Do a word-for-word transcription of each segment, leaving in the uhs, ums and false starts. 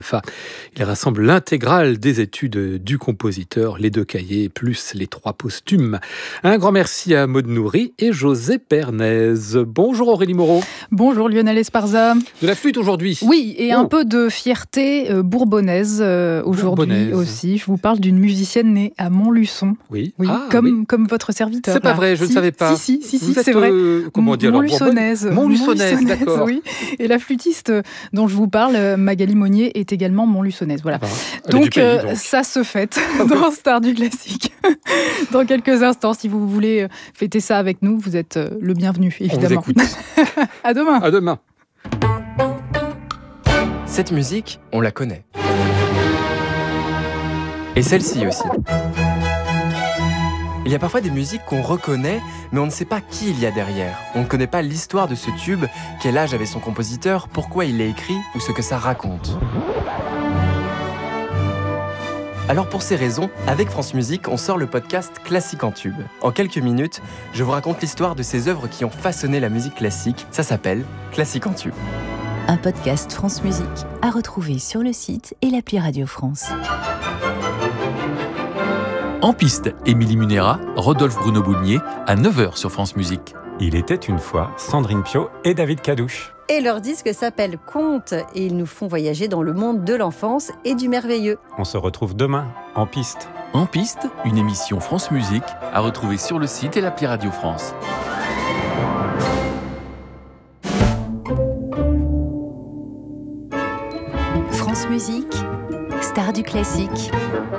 Enfin, il rassemble l'intégrale des études du compositeur, les deux cahiers plus les trois posthumes. Un grand merci à Maud Nourri et José Pernez. Bonjour Aurélie Moreau. Bonjour Lionel Esparza. De la flûte aujourd'hui. Oui, et oh. un peu de fierté euh, bourbonnaise euh, aujourd'hui Bourbonnaise. aussi. Je vous parle d'une musicienne née à Montluçon. Oui, oui, ah, comme, oui. comme votre serviteur. C'est pas là. vrai, je si, ne savais pas. Si, si, si, Vous si êtes, c'est vrai. Euh, comment on dit alors Montluçonnaise. Montluçonnaise, d'accord. Oui. Et la flûtiste dont je vous parle, Magali Monnier, est également montluçonnaise. Voilà. Ah ben, donc, pays, euh, donc ça se fête dans Star du Classique. Dans quelques instants, si vous voulez fêter ça avec nous, vous êtes le bienvenu, évidemment. On vous écoute. À demain. À demain. Cette musique, on la connaît. Et celle-ci aussi. Il y a parfois des musiques qu'on reconnaît, mais on ne sait pas qui il y a derrière. On ne connaît pas l'histoire de ce tube, quel âge avait son compositeur, pourquoi il l'a écrit ou ce que ça raconte. Alors pour ces raisons, avec France Musique, on sort le podcast Classique en tube. En quelques minutes, je vous raconte l'histoire de ces œuvres qui ont façonné la musique classique. Ça s'appelle Classique en tube. Un podcast France Musique à retrouver sur le site et l'appli Radio France. En piste, Émilie Munera, Rodolphe Bruno Boulnier, à neuf heures sur France Musique. Il était une fois Sandrine Piau et David Cadouche. Et leur disque s'appelle Contes et ils nous font voyager dans le monde de l'enfance et du merveilleux. On se retrouve demain, en piste. En piste, une émission France Musique à retrouver sur le site et l'appli Radio France. France Musique, Star du Classique.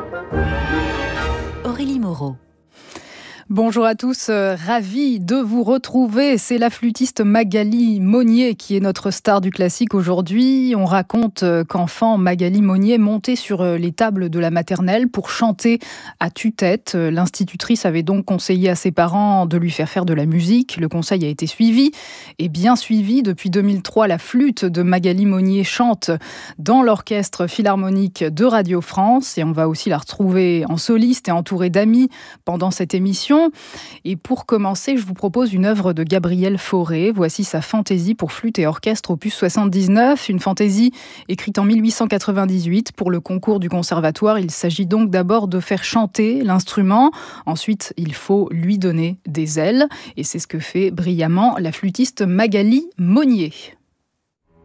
Aurélie Moreau. Bonjour à tous, euh, ravi de vous retrouver. C'est la flûtiste Magali Monnier qui est notre star du classique aujourd'hui. On raconte euh, qu'enfant, Magali Monnier montait sur euh, les tables de la maternelle pour chanter à tue-tête. Euh, l'institutrice avait donc conseillé à ses parents de lui faire faire de la musique. Le conseil a été suivi et bien suivi. Depuis deux mille trois, la flûte de Magali Monnier chante dans l'orchestre philharmonique de Radio France et on va aussi la retrouver en soliste et entourée d'amis pendant cette émission. Et pour commencer, je vous propose une œuvre de Gabriel Fauré. Voici sa fantaisie pour flûte et orchestre opus soixante-dix-neuf, une fantaisie écrite en mille huit cent quatre-vingt-dix-huit pour le concours du conservatoire. Il s'agit donc d'abord de faire chanter l'instrument. Ensuite, il faut lui donner des ailes. Et c'est ce que fait brillamment la flûtiste Magali Monnier.